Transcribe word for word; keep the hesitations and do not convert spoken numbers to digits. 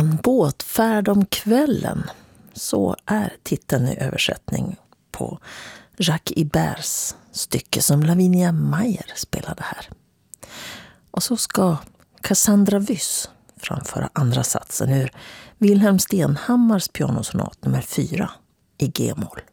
En båtfärd om kvällen, så är titeln i översättning på Jacques Iberts stycke som Lavinia Mayer spelade här. Och så ska Cassandra Wyss framföra andra satsen ur Wilhelm Stenhammars pianosonat nummer fyra i G-moll.